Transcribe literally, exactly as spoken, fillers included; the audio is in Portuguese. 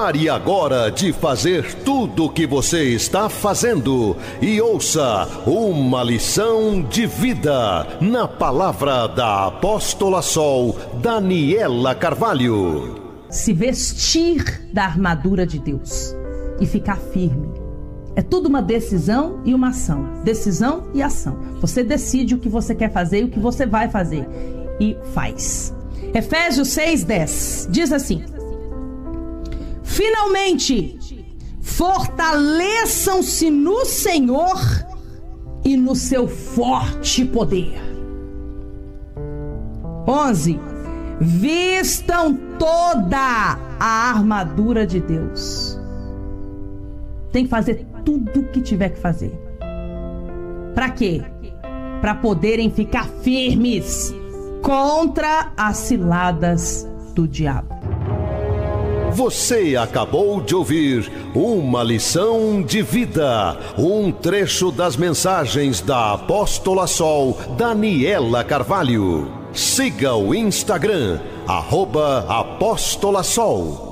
Pare agora de fazer tudo o que você está fazendo e ouça uma lição de vida na palavra da apóstola Sol Daniela Carvalho. Se vestir da armadura de Deus e ficar firme. É tudo uma decisão e uma ação. Decisão e ação. Você decide o que você quer fazer e o que você vai fazer. E faz. Efésios seis, dez diz assim: finalmente, fortaleçam-se no Senhor e no seu forte poder. onze. Vistam toda a armadura de Deus. Tem que fazer tudo o que tiver que fazer. Para quê? Para poderem ficar firmes contra as ciladas do diabo. Você acabou de ouvir uma lição de vida, um trecho das mensagens da apóstola Sol Daniela Carvalho. Siga o Instagram, arroba Apóstola Sol.